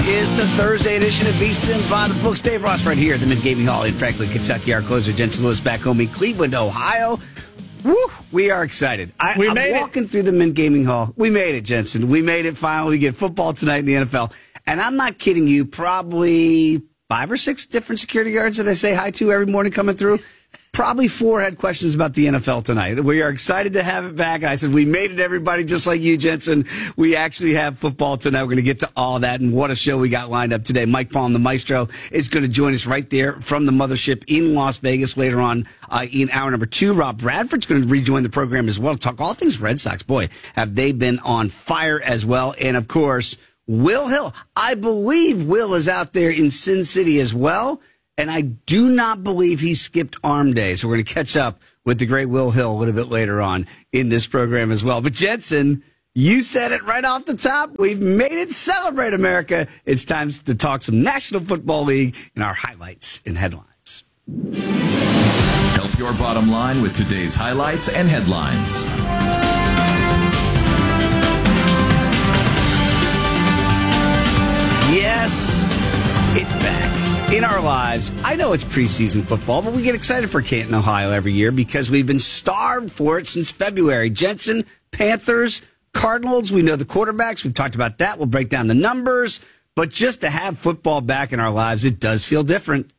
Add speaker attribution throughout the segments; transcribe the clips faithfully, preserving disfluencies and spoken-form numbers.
Speaker 1: Is the Thursday edition of VSiN by the Books. Dave Ross right here at the Mint Gaming Hall in Franklin, Kentucky. Our closer, Jensen Lewis, back home in Cleveland, Ohio. Woo, we are excited. I,
Speaker 2: we
Speaker 1: I'm
Speaker 2: made
Speaker 1: walking
Speaker 2: it.
Speaker 1: through the Mint Gaming Hall. We made it, Jensen. We made it finally. We get football tonight in the N F L. And I'm not kidding you, probably five or six different security guards that I say hi to every morning coming through. Probably four had questions about the N F L tonight. We are excited to have it back. I said, we made it, everybody, just like you, Jensen. We actually have football tonight. We're going to get to all that, and what a show we got lined up today. Mike Palm, the maestro, is going to join us right there from the mothership in Las Vegas later on uh, in hour number two. Rob Bradford's going to rejoin the program as well to talk all things Red Sox. Boy, have they been on fire as well. And, of course, Will Hill. I believe Will is out there in Sin City as well. And I do not believe he skipped arm day. So we're going to catch up with the great Will Hill a little bit later on in this program as well. But Jensen, you said it right off the top. We've made it. Celebrate, America. It's time to talk some National Football League in our highlights and headlines.
Speaker 3: Help your bottom line with today's highlights and headlines.
Speaker 1: Yes, it's back. In our lives, I know it's preseason football, but we get excited for Canton, Ohio every year because we've been starved for it since February. Jensen, Panthers, Cardinals, we know the quarterbacks. We've talked about that. We'll break down the numbers. But just to have football back in our lives, it does feel different.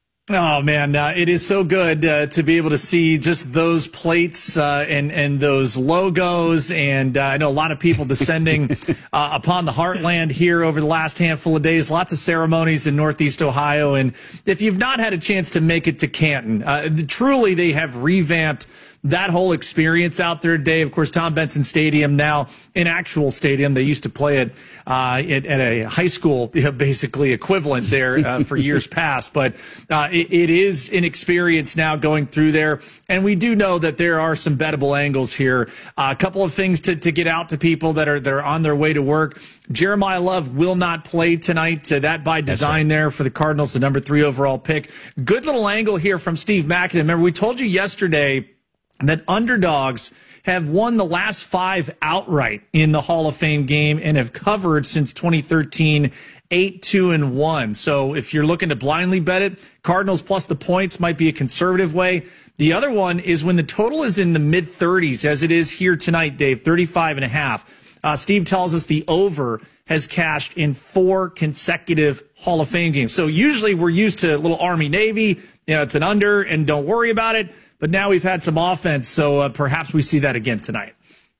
Speaker 2: Oh, man, uh, it is so good uh, to be able to see just those plates uh, and, and those logos. And uh, I know a lot of people descending uh, upon the heartland here over the last handful of days. Lots of ceremonies in Northeast Ohio. And if you've not had a chance to make it to Canton, uh, truly they have revamped that whole experience out there today. Of course, Tom Benson Stadium, now an actual stadium. They used to play it uh, at, at a high school, you know, basically equivalent there uh, for years past. But uh, it, it is an experience now going through there. And we do know that there are some bettable angles here. Uh, a couple of things to, to get out to people that are, that are on their way to work. Jeremiah Love will not play tonight. Uh, that by design right. there for the Cardinals, the number three overall pick. Good little angle here from Steve Mackin. Remember, we told you yesterday that underdogs have won the last five outright in the Hall of Fame game and have covered since twenty thirteen, eight, two, and one. So if you're looking to blindly bet it, Cardinals plus the points might be a conservative way. The other one is when the total is in the mid thirties, as it is here tonight, Dave, thirty-five and a half. Uh, Steve tells us the over has cashed in four consecutive Hall of Fame games. So usually we're used to a little Army-Navy, you know, it's an under and don't worry about it. But now we've had some offense, so uh, perhaps we see that again tonight.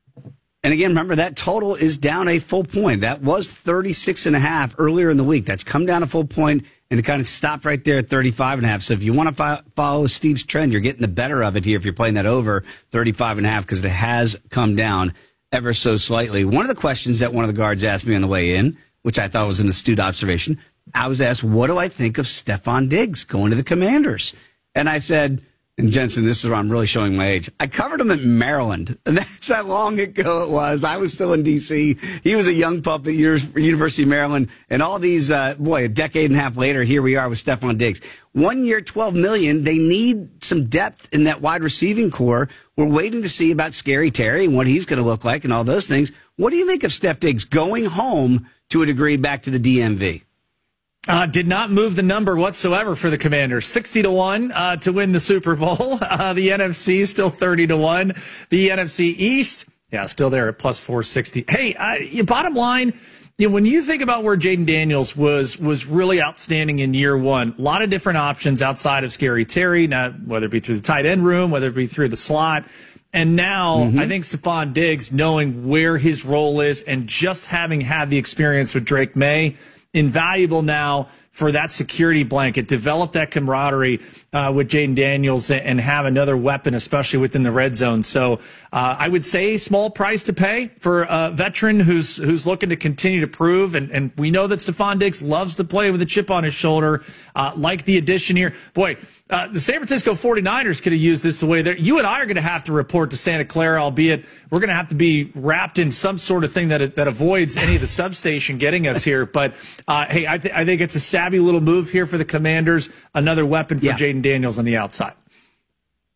Speaker 1: And again, remember, that total is down a full point. That was thirty-six and a half earlier in the week. That's come down a full point, and it kind of stopped right there at thirty-five and a half. So if you want to fo- follow Steve's trend, you're getting the better of it here if you're playing that over thirty-five and a half, because it has come down ever so slightly. One of the questions that one of the guards asked me on the way in, which I thought was an astute observation, I was asked, what do I think of Stefon Diggs going to the Commanders? And I said, and Jensen, this is where I'm really showing my age, I covered him at Maryland, and that's how long ago it was. I was still in D C He was a young pup at University of Maryland, and all these, uh, boy, a decade and a half later, here we are with Stefon Diggs. One year, twelve million dollars. They need some depth in that wide receiving core. We're waiting to see about Scary Terry and what he's going to look like and all those things. What do you think of Steph Diggs going home to a degree back to the D M V?
Speaker 2: Uh, did not move the number whatsoever for the Commanders. sixty to one uh, to win the Super Bowl. Uh, the N F C still thirty to one. The N F C East, yeah, still there at plus four sixty. Hey, uh, bottom line, you know, when you think about where Jaden Daniels was was really outstanding in year one, a lot of different options outside of Scary Terry, now, whether it be through the tight end room, whether it be through the slot. And now mm-hmm. I think Stefon Diggs, knowing where his role is and just having had the experience with Drake May, invaluable now for that security blanket, develop that camaraderie uh, with Jaden Daniels and have another weapon, especially within the red zone. So uh, I would say small price to pay for a veteran who's who's looking to continue to prove. And, and we know that Stefon Diggs loves to play with a chip on his shoulder, uh, like the addition here. Boy, uh, the San Francisco forty-niners could have used this the way that you and I are going to have to report to Santa Clara, albeit we're going to have to be wrapped in some sort of thing that that avoids any of the substation getting us here. But, uh, hey, I, th- I think it's a savvy little move here for the Commanders, another weapon for yeah. Jaden Daniels on the outside.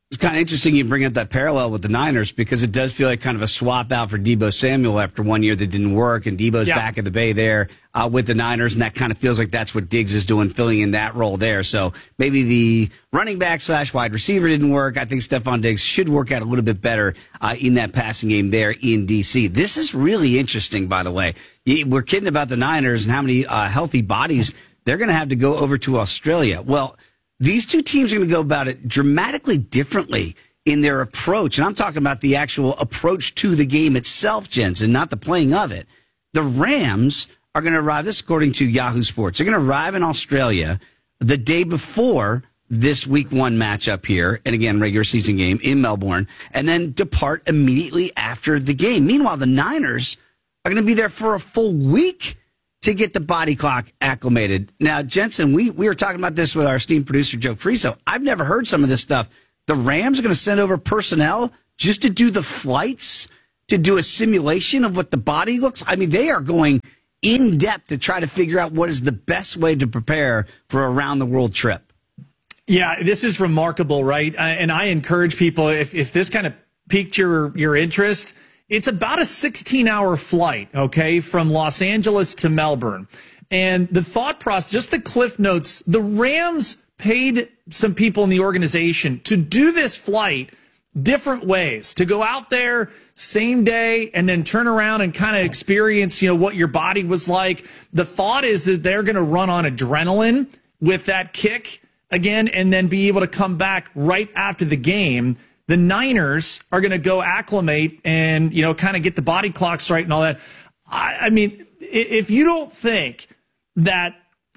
Speaker 1: It's kind of interesting you bring up that parallel with the Niners because it does feel like kind of a swap out for Deebo Samuel after one year that didn't work, and Deebo's yeah. back at the Bay there uh, with the Niners, and that kind of feels like that's what Diggs is doing, filling in that role there. So maybe the running back slash wide receiver didn't work. I think Stephon Diggs should work out a little bit better uh, in that passing game there in D C. This is really interesting, by the way. We're kidding about the Niners and how many uh, healthy bodies they're going to have to go over to Australia. Well, these two teams are going to go about it dramatically differently in their approach. And I'm talking about the actual approach to the game itself, Jensen, not the playing of it. The Rams are going to arrive, this is according to Yahoo Sports, they're going to arrive in Australia the day before this week one matchup here, and again, regular season game in Melbourne, and then depart immediately after the game. Meanwhile, the Niners are going to be there for a full week to get the body clock acclimated. Now, Jensen, we, we were talking about this with our esteemed producer, Joe Friso. I've never heard some of this stuff. The Rams are going to send over personnel just to do the flights, to do a simulation of what the body looks. I mean, they are going in depth to try to figure out what is the best way to prepare for a round-the-world trip.
Speaker 2: Yeah, this is remarkable, right? And I encourage people, if, if this kind of piqued your, your interest, it's about a sixteen-hour flight, okay, from Los Angeles to Melbourne. And the thought process, just the cliff notes, the Rams paid some people in the organization to do this flight different ways, to go out there same day and then turn around and kind of experience, you know, what your body was like. The thought is that they're going to run on adrenaline with that kick again and then be able to come back right after the game. The Niners are going to go acclimate and, you know, kind of get the body clocks right and all that. I, I mean, if you don't think that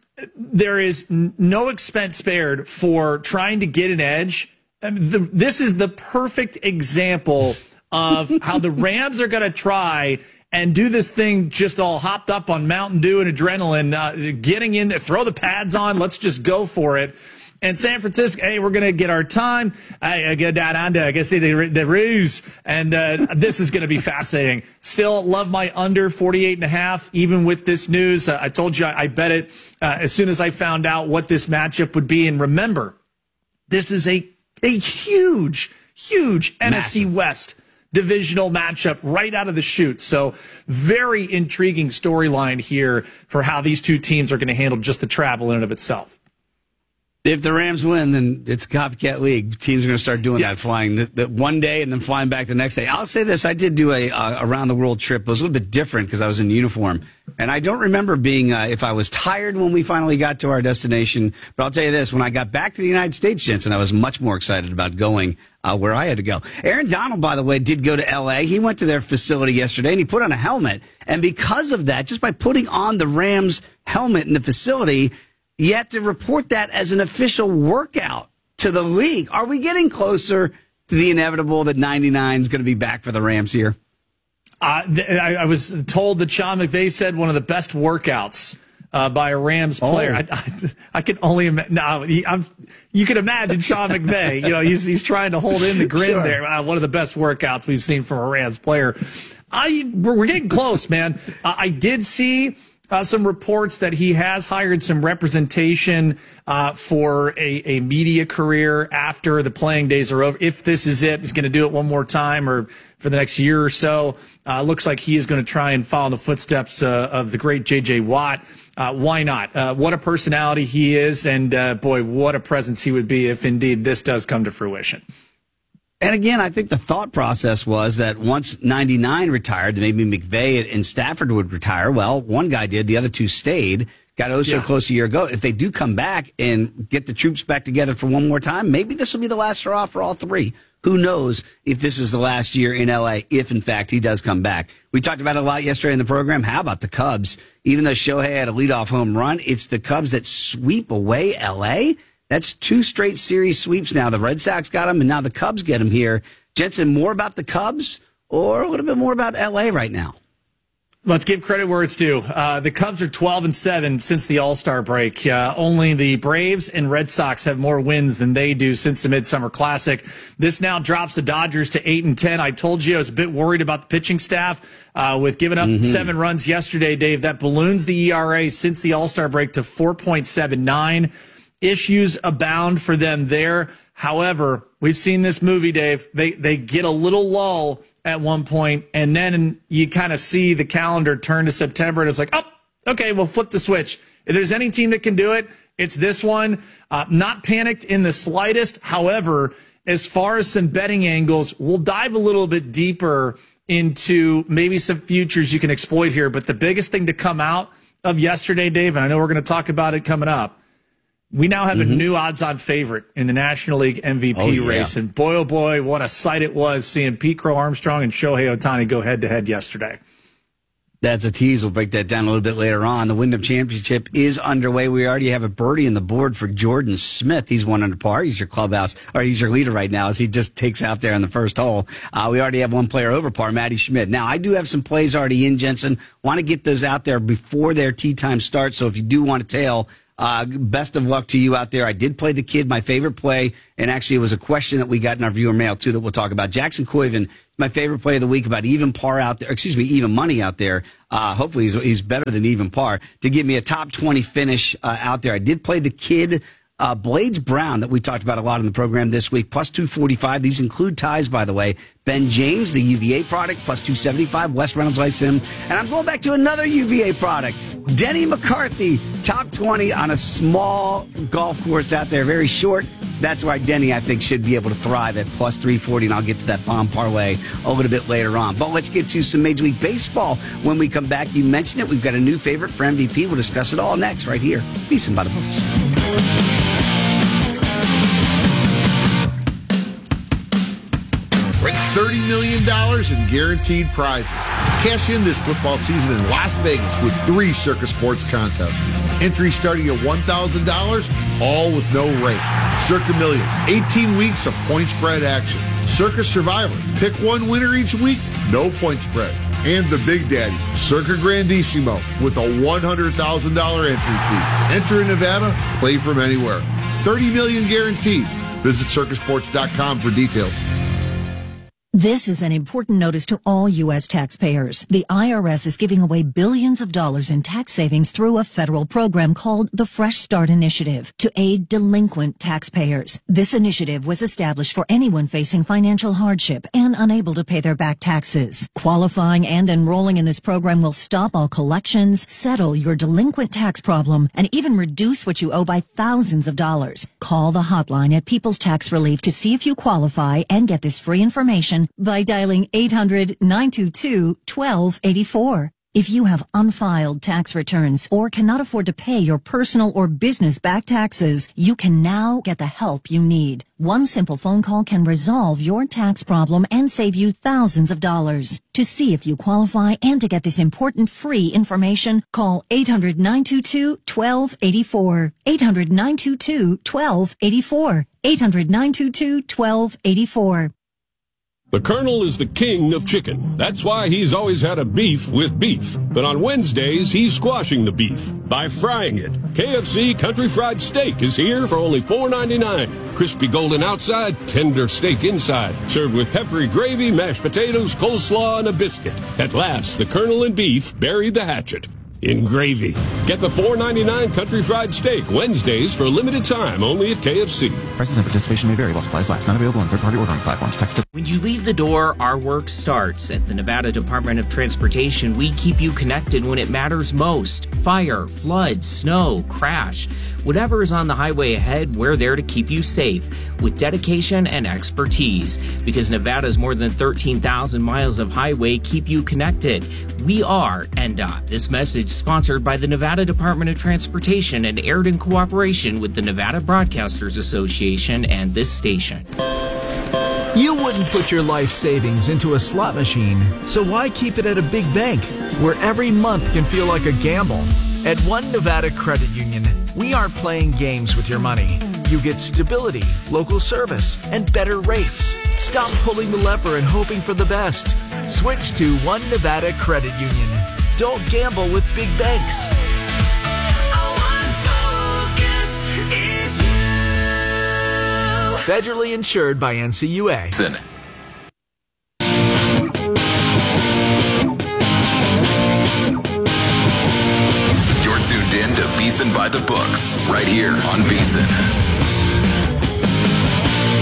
Speaker 2: there is no expense spared for trying to get an edge, I mean, the, this is the perfect example of how the Rams are going to try and do this thing just all hopped up on Mountain Dew and adrenaline, uh, getting in there, throw the pads on, let's just go for it. And San Francisco, hey, we're going to get our time. I get down under, I guess, the, the ruse. And uh, this is going to be fascinating. Still love my under forty-eight and a half, even with this news. Uh, I told you I, I bet it uh, as soon as I found out what this matchup would be. And remember, this is a, a huge, huge Massive. N F C West divisional matchup right out of the chute. So very intriguing storyline here for how these two teams are going to handle just the travel in and of itself.
Speaker 1: If the Rams win, then it's a copycat league. Teams are going to start doing yeah. that, flying the, the one day and then flying back the next day. I'll say this. I did do a uh, around-the-world trip. It was a little bit different because I was in uniform. And I don't remember being, uh, if I was tired when we finally got to our destination. But I'll tell you this. When I got back to the United States, Jensen, I was much more excited about going uh, where I had to go. Aaron Donald, by the way, did go to L A. He went to their facility yesterday, and he put on a helmet. And because of that, just by putting on the Rams helmet in the facility, you have to report that as an official workout to the league. Are we getting closer to the inevitable that ninety-nine is going to be back for the Rams here?
Speaker 2: Uh, I, I was told that Sean McVay said one of the best workouts uh, by a Rams player. Oh. I, I, I can only imagine. No, he, I'm, you can imagine Sean McVay. You know, he's he's trying to hold in the grin sure. there. Uh, one of the best workouts we've seen from a Rams player. I we're, we're getting close, man. Uh, I did see Uh, some reports that he has hired some representation uh, for a, a media career after the playing days are over. If this is it, he's going to do it one more time or for the next year or so. Uh, looks like he is going to try and follow in the footsteps uh, of the great J J. Watt. Uh, why not? Uh, what a personality he is, and uh, boy, what a presence he would be if indeed this does come to fruition.
Speaker 1: And again, I think the thought process was that once ninety-nine retired, maybe McVay and Stafford would retire. Well, one guy did, the other two stayed. Got oh so yeah. close a year ago. If they do come back and get the troops back together for one more time, maybe this will be the last hurrah for all three. Who knows if this is the last year in L A, if in fact he does come back. We talked about it a lot yesterday in the program. How about the Cubs? Even though Shohei had a leadoff home run, it's the Cubs that sweep away L A. That's two straight series sweeps now. The Red Sox got them, and now the Cubs get them here. Jensen, more about the Cubs or a little bit more about L A right now?
Speaker 2: Let's give credit where it's due. Uh, the Cubs are twelve and seven since the All-Star break. Uh, only the Braves and Red Sox have more wins than they do since the Midsummer Classic. This now drops the Dodgers to eight and ten. I told you I was a bit worried about the pitching staff uh, with giving up mm-hmm. seven runs yesterday, Dave. That balloons the E R A since the All-Star break to four point seven nine. Issues abound for them there. However, we've seen this movie, Dave. They they get a little lull at one point, and then you kind of see the calendar turn to September, and it's like, oh, okay, we'll flip the switch. If there's any team that can do it, it's this one. Uh, not panicked in the slightest. However, as far as some betting angles, we'll dive a little bit deeper into maybe some futures you can exploit here. But the biggest thing to come out of yesterday, Dave, and I know we're going to talk about it coming up, we now have mm-hmm. a new odds-on favorite in the National League M V P oh, yeah. race. And boy, oh boy, what a sight it was seeing Pete Crow Armstrong and Shohei Ohtani go head-to-head yesterday.
Speaker 1: That's a tease. We'll break that down a little bit later on. The Wyndham Championship is underway. We already have a birdie in the board for Jordan Smith. He's one under par. He's your clubhouse, or he's your leader right now as he just takes out there on the first hole. Uh, we already have one player over par, Matty Schmidt. Now, I do have some plays already in, Jensen. Want to get those out there before their tee time starts. So if you do want to tail, Uh, best of luck to you out there. I did play the kid, my favorite play, and actually it was a question that we got in our viewer mail too that we'll talk about. Jackson Koiven, my favorite play of the week, about even par out there, excuse me, even money out there. Uh, hopefully he's, he's better than even par to give me a top twenty finish uh, out there. I did play the kid, uh, Blades Brown, that we talked about a lot in the program this week, plus two forty-five. These include ties, by the way. Ben James, the U V A product, plus two seventy-five. Wes Reynolds likes him. And I'm going back to another U V A product. Denny McCarthy, top twenty on a small golf course out there, very short. That's why Denny, I think, should be able to thrive at plus three forty, and I'll get to that bomb parlay a little bit later on. But let's get to some Major League Baseball when we come back. You mentioned it. We've got a new favorite for M V P. We'll discuss it all next right here. VSiN by the Books.
Speaker 4: thirty million dollars in guaranteed prizes. Cash in this football season in Las Vegas with three Circa Sports contests. Entry starting at one thousand dollars, all with no rate. Circa Millions, eighteen weeks of point spread action. Circa Survivor, pick one winner each week, no point spread. And the Big Daddy, Circa Grandissimo, with a one hundred thousand dollars entry fee. Enter in Nevada, play from anywhere. thirty million dollars guaranteed. Visit circa sports dot com for details.
Speaker 5: This is an important notice to all U S taxpayers. The I R S is giving away billions of dollars in tax savings through a federal program called the Fresh Start Initiative to aid delinquent taxpayers. This initiative was established for anyone facing financial hardship and unable to pay their back taxes. Qualifying and enrolling in this program will stop all collections, settle your delinquent tax problem, and even reduce what you owe by thousands of dollars. Call the hotline at People's Tax Relief to see if you qualify and get this free information by dialing eight hundred, nine two two, one two eight four. If you have unfiled tax returns or cannot afford to pay your personal or business back taxes, you can now get the help you need. One simple phone call can resolve your tax problem and save you thousands of dollars. To see if you qualify and to get this important free information, call eight hundred, nine two two, one two eight four. eight hundred, nine two two, one two eight four. eight hundred, nine two two, one two eight four.
Speaker 6: The Colonel is the king of chicken. That's why he's always had a beef with beef. But on Wednesdays, he's squashing the beef by frying it. K F C Country Fried Steak is here for only four ninety-nine. Crispy golden outside, tender steak inside. Served with peppery gravy, mashed potatoes, coleslaw, and a biscuit. At last, the Colonel and beef buried the hatchet in gravy. Get the four ninety-nine Country Fried Steak Wednesdays for a limited time only at K F C.
Speaker 7: Prices and participation may vary while supplies last. Not available on third-party ordering platforms. Text.
Speaker 8: When you leave the door, our work starts. At the Nevada Department of Transportation, we keep you connected when it matters most. Fire, flood, snow, crash. Whatever is on the highway ahead, we're there to keep you safe with dedication and expertise. Because Nevada's more than thirteen thousand miles of highway keep you connected. We are N D O T. This message sponsored by the Nevada Department of Transportation and aired in cooperation with the Nevada Broadcasters Association and this station.
Speaker 9: You wouldn't put your life savings into a slot machine, so why keep it at a big bank where every month can feel like a gamble? At One Nevada Credit Union, we aren't playing games with your money. You get stability, local service, and better rates. Stop pulling the lever and hoping for the best. Switch to One Nevada Credit Union. Don't gamble with big banks. Federally insured by N C U A.
Speaker 3: You're tuned in to VSiN by the Books, right here on VSiN.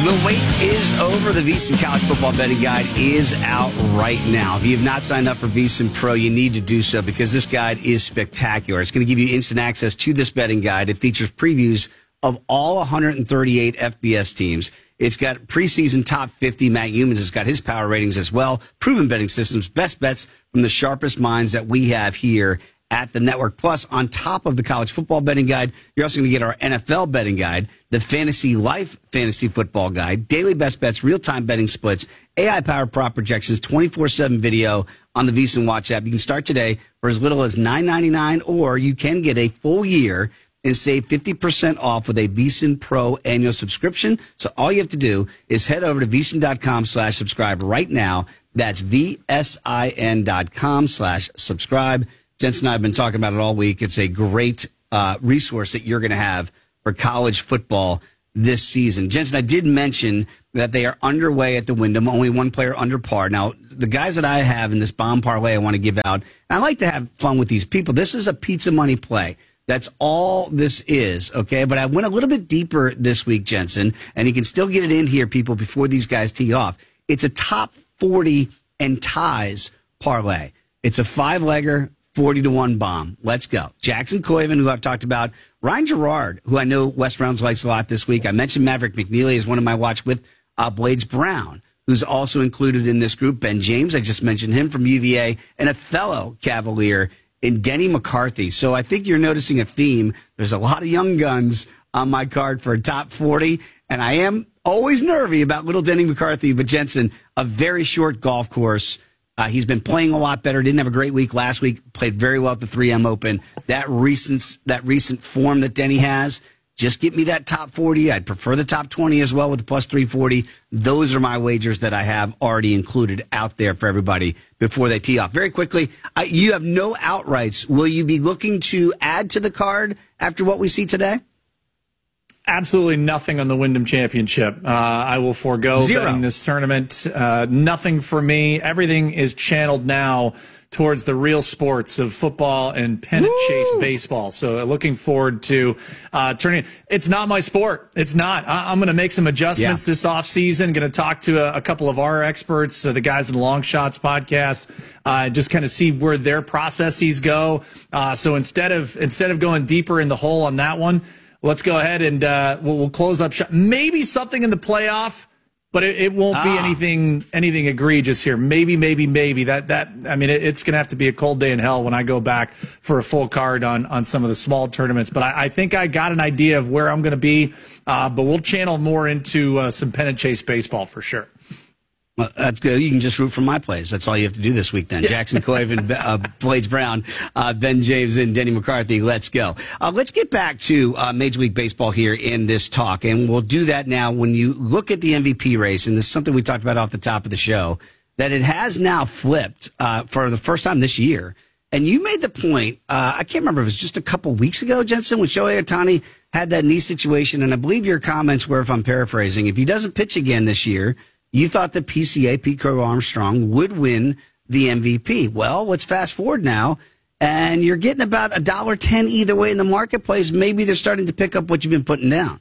Speaker 1: The wait is over. The VSiN College Football Betting Guide is out right now. If you have not signed up for VSiN Pro, you need to do so because this guide is spectacular. It's going to give you instant access to this betting guide. It features previews of all one hundred thirty-eight F B S teams. It's got preseason top fifty. Matt Humans has got his power ratings as well. Proven betting systems, best bets from the sharpest minds that we have here at the network. Plus, on top of the college football betting guide, you're also going to get our N F L betting guide, the Fantasy Life Fantasy Football Guide, daily best bets, real-time betting splits, A I-powered prop projections, twenty-four seven video on the VSiN Watch app. You can start today for as little as nine ninety-nine, or you can get a full year and save fifty percent off with a VSiN Pro annual subscription. So all you have to do is head over to VSiN.com slash subscribe right now. That's V-S-I-N dot com slash subscribe. Jensen and I have been talking about it all week. It's a great uh, resource that you're going to have for college football this season. Jensen, I did mention that they are underway at the Wyndham, only one player under par. Now, the guys that I have in this bomb parlay I want to give out, and I like to have fun with these people. This is a pizza money play. That's all this is, okay? But I went a little bit deeper this week, Jensen, and you can still get it in here, people, before these guys tee off. It's a top forty and ties parlay. It's a five-legger, forty to one bomb. Let's go. Jackson Coyven, who I've talked about. Ryan Gerard, who I know West Rounds likes a lot this week. I mentioned Maverick McNeely as one of my watch with uh, Blades Brown, who's also included in this group. Ben James, I just mentioned him from U V A, and a fellow Cavalier in Denny McCarthy. So I think you're noticing a theme. There's a lot of young guns on my card for a top forty, and I am always nervy about little Denny McCarthy, but Jensen, a very short golf course. Uh, he's been playing a lot better. Didn't have a great week last week. Played very well at the three M Open. That recent that recent form that Denny has, just get me that top forty. I'd prefer the top twenty as well with the plus three forty. Those are my wagers that I have already included out there for everybody before they tee off. Very quickly, uh, you have no outrights. Will you be looking to add to the card after what we see today?
Speaker 2: Absolutely nothing on the Wyndham Championship. Uh, I will forego
Speaker 1: Zero.
Speaker 2: betting this tournament. Uh, nothing for me. Everything is channeled now towards the real sports of football and pennant Woo! chase baseball. So uh, looking forward to uh, turning. It's not my sport. It's not. I- I'm going to make some adjustments yeah. this offseason. Going to talk to a-, a couple of our experts, uh, the guys in the Long Shots podcast, uh, just kind of see where their processes go. Uh, so instead of instead of going deeper in the hole on that one, let's go ahead and uh, we'll, we'll close up shop. Maybe something in the playoff, but it, it won't ah. be anything anything egregious here. Maybe, maybe, maybe. That that I mean, it, it's going to have to be a cold day in hell when I go back for a full card on, on some of the small tournaments. But I, I think I got an idea of where I'm going to be, uh, but we'll channel more into uh, some pennant chase baseball for sure.
Speaker 1: Well, that's good. You can just root for my plays. That's all you have to do this week then. Yeah. Jackson Coyven, uh, Blades Brown, uh, Ben James, and Denny McCarthy. Let's go. Uh, let's get back to uh, Major League Baseball here in this talk, and we'll do that now. When you look at the M V P race, and this is something we talked about off the top of the show, that it has now flipped uh, for the first time this year. And you made the point, uh, I can't remember, it was just a couple weeks ago, Jensen, when Shohei Ohtani had that knee situation, and I believe your comments were, if I'm paraphrasing, if he doesn't pitch again this year, you thought the P C A, Pete Crow Armstrong, would win the M V P. Well, let's fast forward now, and you're getting about a dollar ten either way in the marketplace. Maybe they're starting to pick up what you've been putting down.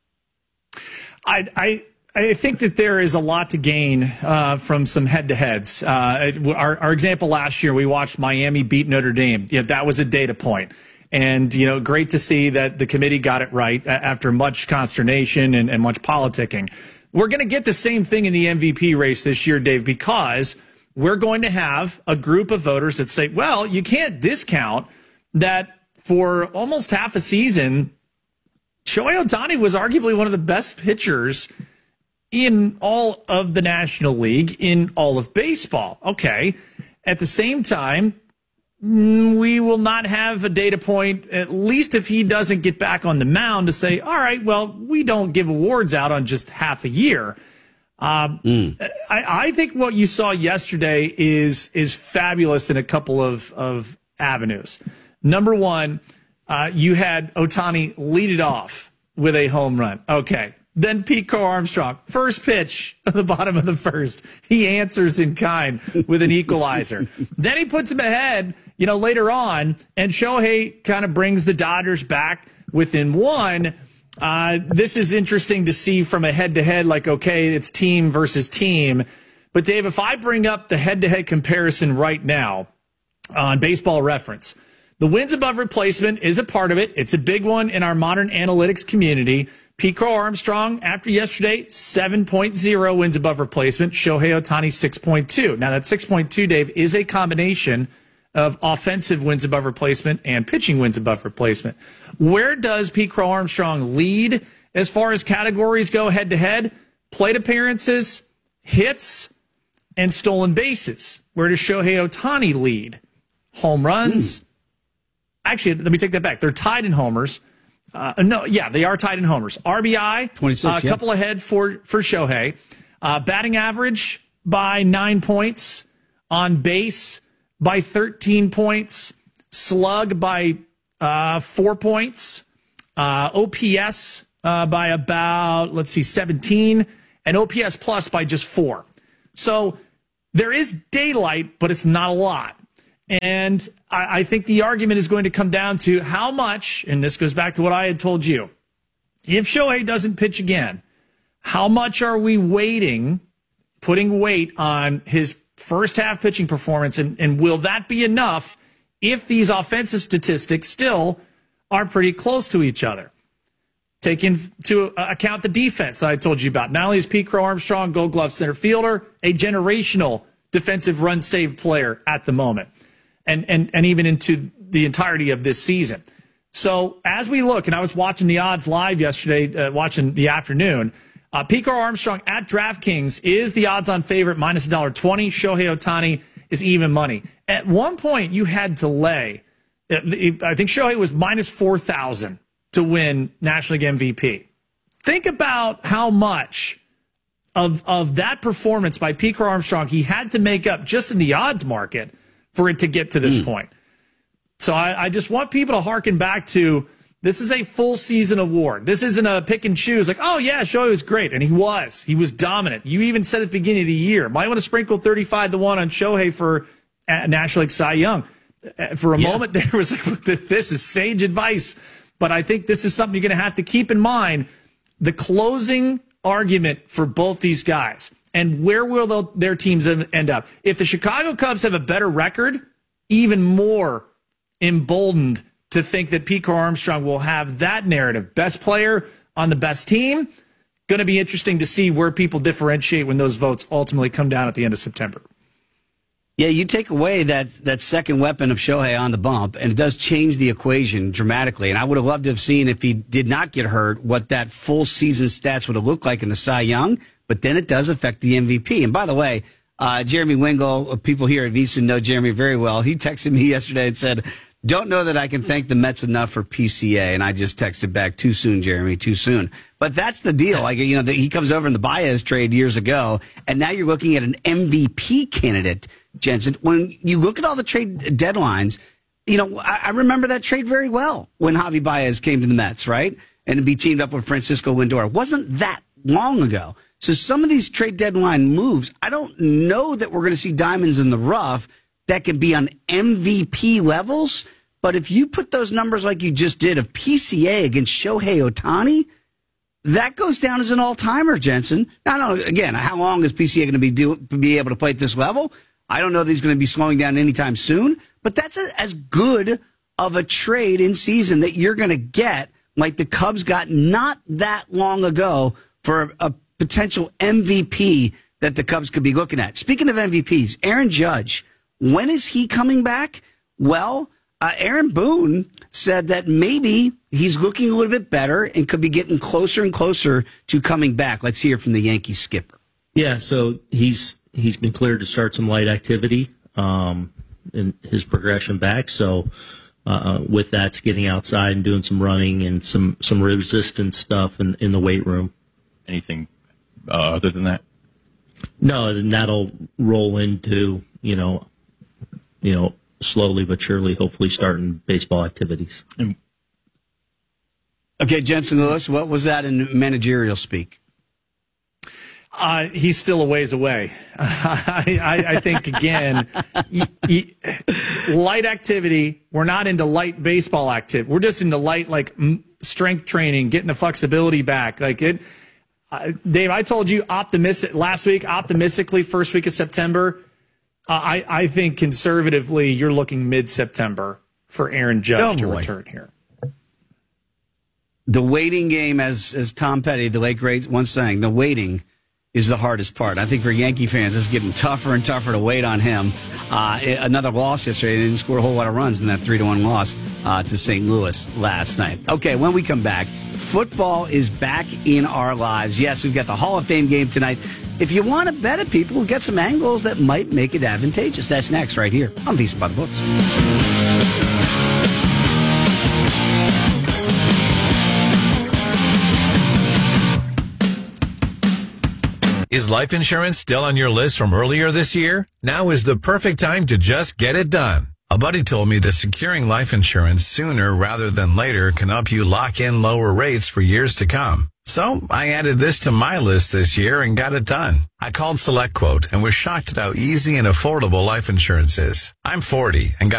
Speaker 2: I I, I think that there is a lot to gain uh, from some head-to-heads. Uh, our, our example last year, we watched Miami beat Notre Dame. Yeah, that was a data point. And, you know, great to see that the committee got it right after much consternation and, and much politicking. We're going to get the same thing in the M V P race this year, Dave, because we're going to have a group of voters that say, well, you can't discount that for almost half a season, Shohei Ohtani was arguably one of the best pitchers in all of the National League, in all of baseball. Okay. At the same time, we will not have a data point, at least if he doesn't get back on the mound, to say, all right, well, we don't give awards out on just half a year. Um, mm. I, I think what you saw yesterday is is fabulous in a couple of, of avenues. Number one, uh, you had Ohtani lead it off with a home run. Okay. Then Pete Crow Armstrong, first pitch at the bottom of the first. He answers in kind with an equalizer. Then he puts him ahead, you know, later on, and Shohei kind of brings the Dodgers back within one. Uh, this is interesting to see from a head-to-head, like, okay, it's team versus team. But, Dave, if I bring up the head-to-head comparison right now on Baseball Reference, the wins above replacement is a part of it. It's a big one in our modern analytics community. Pete Crow Armstrong, after yesterday, seven point oh wins above replacement. Shohei Ohtani, six point two. Now, that six point two, Dave, is a combination of offensive wins above replacement and pitching wins above replacement. Where does Pete Crow Armstrong lead as far as categories go head-to-head? Plate appearances, hits, and stolen bases. Where does Shohei Ohtani lead? Home runs. Mm. Actually, let me take that back. They're tied in homers. Uh, no, yeah, they are tied in homers. R B I,
Speaker 1: twenty-six,
Speaker 2: uh, a
Speaker 1: yeah.
Speaker 2: couple ahead for, for Shohei. Uh, batting average by nine points. On base by thirteen points. Slug by uh, four points. Uh, O P S uh, by about, let's see, seventeen. And O P S plus by just four. So there is daylight, but it's not a lot. And I, I think the argument is going to come down to how much, and this goes back to what I had told you, if Shohei doesn't pitch again, how much are we waiting, putting weight on his first half pitching performance, and, and will that be enough if these offensive statistics still are pretty close to each other? Take into account the defense that I told you about. Not only is Pete Crow Armstrong Gold Glove center fielder, a generational defensive run save player at the moment. And, and and even into the entirety of this season. So as we look, and I was watching the odds live yesterday, uh, watching the afternoon, uh, Pete Crow Armstrong at DraftKings is the odds-on favorite, minus one dollar twenty. Shohei Ohtani is even money. At one point, you had to lay, I think Shohei was minus four thousand to win National League M V P. Think about how much of, of that performance by Pete Crow Armstrong he had to make up just in the odds market for it to get to this mm. point. So I, I just want people to hearken back to, this is a full season award. This isn't a pick and choose, like, oh yeah, Shohei was great. And he was. He was dominant. You even said at the beginning of the year, might want to sprinkle thirty-five to one on Shohei for uh, National League Cy Young. Uh, for a yeah. moment there was, this is sage advice. But I think this is something you're going to have to keep in mind. The closing argument for both these guys. And where will their teams end up? If the Chicago Cubs have a better record, even more emboldened to think that Pete Crow Armstrong will have that narrative. Best player on the best team. Going to be interesting to see where people differentiate when those votes ultimately come down at the end of September.
Speaker 1: Yeah, you take away that, that second weapon of Shohei on the bump, and it does change the equation dramatically. And I would have loved to have seen, if he did not get hurt, what that full season stats would have looked like in the Cy Young. But then it does affect the M V P. And by the way, uh, Jeremy Wingle, people here at VSiN know Jeremy very well. He texted me yesterday and said, don't know that I can thank the Mets enough for P C A. And I just texted back, too soon, Jeremy, too soon. But that's the deal. Like, you know, the, he comes over in the Baez trade years ago, and now you're looking at an M V P candidate, Jensen. When you look at all the trade deadlines, you know, I, I remember that trade very well when Javi Baez came to the Mets, right? And to be teamed up with Francisco Lindor. It wasn't that long ago. So some of these trade deadline moves, I don't know that we're going to see diamonds in the rough that can be on M V P levels. But if you put those numbers like you just did of P C A against Shohei Ohtani, that goes down as an all-timer, Jensen. Now, no, again, how long is P C A going to be do, be able to play at this level? I don't know that he's going to be slowing down anytime soon. But that's a, as good of a trade in season that you're going to get, like the Cubs got not that long ago, for a, a potential M V P that the Cubs could be looking at. Speaking of M V Ps, Aaron Judge, when is he coming back? Well, uh, Aaron Boone said that maybe he's looking a little bit better and could be getting closer and closer to coming back. Let's hear from the Yankees skipper.
Speaker 10: Yeah, so he's he's been cleared to start some light activity um, in his progression back. So uh, with that, it's getting outside and doing some running and some, some resistance stuff in, in the weight room.
Speaker 11: Anything uh, other than that?
Speaker 10: No, then that'll roll into, you know, you know, slowly but surely, hopefully starting baseball activities.
Speaker 1: Okay, Jensen Lewis, what was that in managerial speak?
Speaker 2: Uh, he's still a ways away. I, I, I think, again, y- y- light activity. We're not into light baseball activity. We're just into light, like, m- strength training, getting the flexibility back. Like it, uh, Dave, I told you optimistic last week, optimistically, first week of September. Uh, I, I think conservatively, you're looking mid-September for Aaron Judge
Speaker 1: oh,
Speaker 2: to
Speaker 1: boy.
Speaker 2: return here.
Speaker 1: The waiting game, as as Tom Petty, the late great, once sang, the waiting is the hardest part. I think for Yankee fans, it's getting tougher and tougher to wait on him. Uh, another loss yesterday. They didn't score a whole lot of runs in that three to one loss uh, to Saint Louis last night. Okay, when we come back, football is back in our lives. Yes, we've got the Hall of Fame game tonight. If you want to bet at people, we'll get some angles that might make it advantageous. That's next right here on VSiN by the Books.
Speaker 12: Is life insurance still on your list from earlier this year? Now is the perfect time to just get it done. A buddy told me that securing life insurance sooner rather than later can help you lock in lower rates for years to come. So I added this to my list this year and got it done. I called SelectQuote and was shocked at how easy and affordable life insurance is. I'm forty and got